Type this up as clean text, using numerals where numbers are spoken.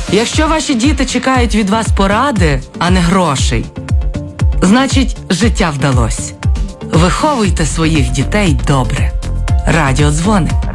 Якщо ваші діти чекають від вас поради, а не грошей, значить, життя вдалось. Виховуйте своїх дітей добре. Радіодзвони.